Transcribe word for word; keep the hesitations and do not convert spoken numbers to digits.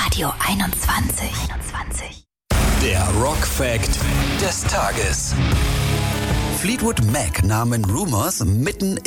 Radio einundzwanzig. einundzwanzig. Der Rock Fact des Tages. Fleetwood Mac nahmen Rumours mitten